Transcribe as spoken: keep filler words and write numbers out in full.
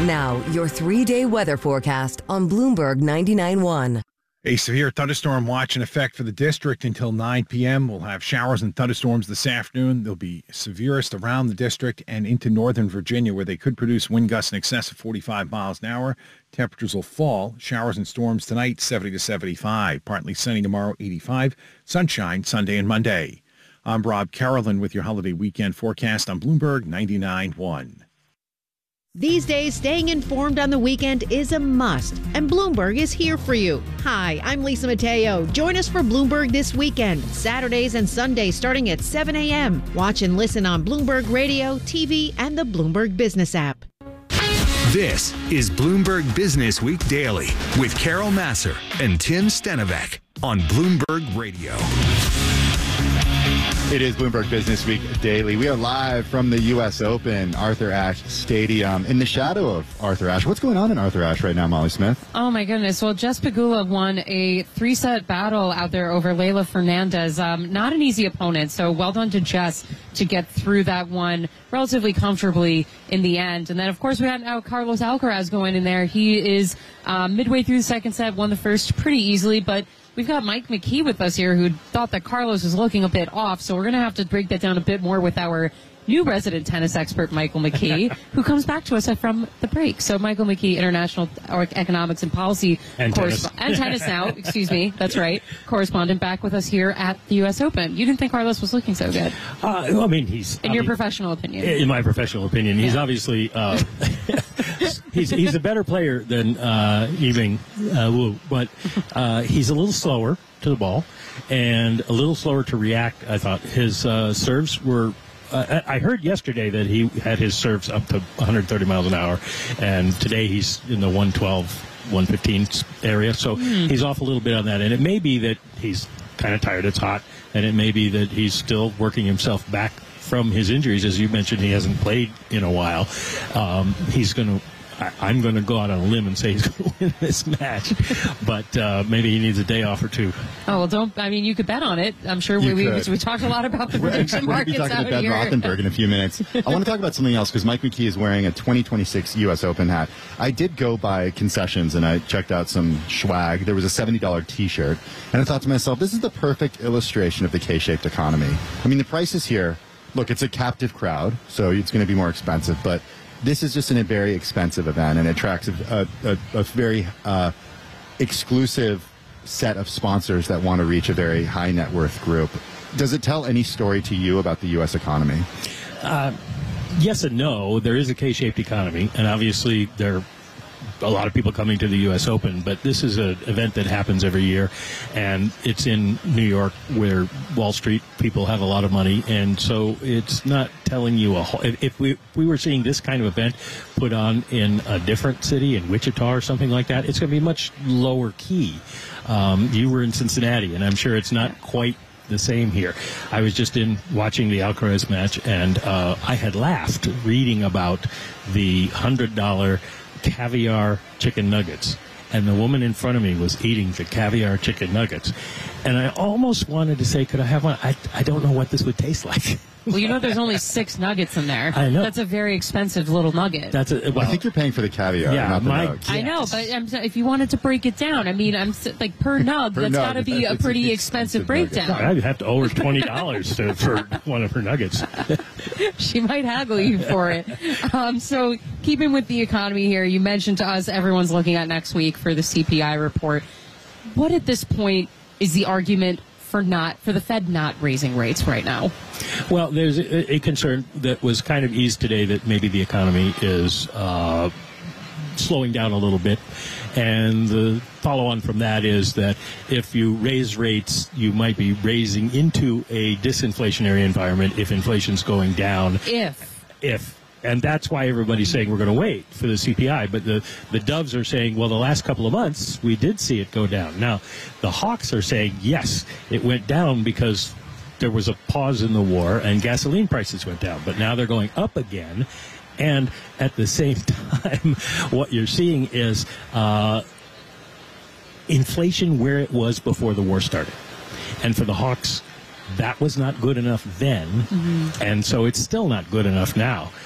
Now, your three-day weather forecast on Bloomberg ninety-nine point one. A severe thunderstorm watch in effect for the district until nine p.m. We'll have showers and thunderstorms this afternoon. They'll be severest around the district and into northern Virginia, where they could produce wind gusts in excess of forty-five miles an hour. Temperatures will fall. Showers and storms tonight, seventy to seventy-five. Partly sunny tomorrow, eighty-five. Sunshine Sunday and Monday. I'm Rob Carolyn with your holiday weekend forecast on Bloomberg ninety-nine point one. These days, staying informed on the weekend is a must, and Bloomberg is here for you. Hi, I'm Lisa Mateo. Join us for Bloomberg This Weekend, Saturdays and Sundays starting at seven a.m. Watch and listen on Bloomberg Radio, T V, and the Bloomberg Business app. This is Bloomberg Business Week Daily with Carol Massar and Tim Stenovec on Bloomberg Radio. It is Bloomberg Business Week Daily. We are live from the U S Open, Arthur Ashe Stadium, in the shadow of Arthur Ashe. What's going on in Arthur Ashe right now, Molly Smith? Oh, my goodness. Well, Jess Pegula won a three-set battle out there over Leylah Fernandez. Um, not an easy opponent, so well done to Jess to get through that one relatively comfortably in the end. And then, of course, we had now Carlos Alcaraz going in there. He is uh, midway through the second set, won the first pretty easily, but we've got Mike McKee with us here, who thought that Carlos was looking a bit off, so we're going to have to break that down a bit more with our new resident tennis expert, Michael McKee, who comes back to us from the break. So Michael McKee, International Economics and Policy and tennis. and tennis now, excuse me, that's right, correspondent back with us here at the U S Open. You didn't think Carlos was looking so good? Uh, well, I mean, he's... In your professional opinion? In my professional opinion, he's yeah. obviously... Uh, he's he's a better player than uh, Yiming uh, Wu, but uh, he's a little slower to the ball and a little slower to react. I thought his uh, serves were... Uh, I heard yesterday that he had his serves up to one hundred thirty miles an hour, and today he's in the one twelve, one fifteen area, so mm. he's off a little bit on that. And it may be that he's kind of tired, it's hot, and it may be that he's still working himself back from his injuries. As you mentioned, he hasn't played in a while. Um, he's going to... I'm going to go out on a limb and say he's going to win this match, but uh, maybe he needs a day off or two. Oh, well, don't, I mean, you could bet on it. I'm sure we, we, we talked a lot about the prediction We're markets going to be talking out to Ben here. Rothenberg in a few minutes. I want to talk about something else because Mike McKee is wearing a twenty twenty-six U S Open hat. I did go by concessions and I checked out some swag. There was a seventy dollars T-shirt, and I thought to myself, this is the perfect illustration of the K-shaped economy. I mean, the prices here, look, it's a captive crowd, so it's going to be more expensive, but this is just an, a very expensive event, and it attracts a, a, a very uh, exclusive set of sponsors that want to reach a very high net worth group. Does it tell any story to you about the U S economy? Uh, yes and no. There is a K-shaped economy, and obviously there are a lot of people coming to the U S Open, but this is an event that happens every year, and it's in New York where Wall Street people have a lot of money, and so it's not telling you a whole... If we, if we were seeing this kind of event put on in a different city, in Wichita or something like that, it's going to be much lower key. Um, you were in Cincinnati, and I'm sure it's not quite the same here. I was just in watching the Alcaraz match, and uh, I had laughed reading about the one hundred dollars caviar chicken nuggets, and the woman in front of me was eating the caviar chicken nuggets, and I almost wanted to say, could I have one? I, I don't know what this would taste like. Well, you know there's only six nuggets in there. I know. That's a very expensive little nugget. That's a, well, I think you're paying for the caviar, yeah, not the my, nugs. I know, but I'm, if you wanted to break it down, I mean, I'm like per nug, Per that's nug, got to be a it's pretty an expensive, expensive breakdown. nugget. I'd have to owe her twenty dollars to, for one of her nuggets. She might haggle you for it. Um, so keeping with the economy here, you mentioned to us everyone's looking at next week for the C P I report. What at this point is the argument for not for the Fed not raising rates right now? Well, there's a, a concern that was kind of eased today that maybe the economy is uh, slowing down a little bit. And the follow-on from that is that if you raise rates, you might be raising into a disinflationary environment if inflation's going down. If. If. And that's why everybody's saying we're going to wait for the C P I. But the, the doves are saying, well, the last couple of months, we did see it go down. Now, the hawks are saying, yes, it went down because there was a pause in the war and gasoline prices went down. But now they're going up again. And at the same time, what you're seeing is uh, inflation where it was before the war started. And for the hawks, that was not good enough then, mm-hmm. and so it's still not good enough now.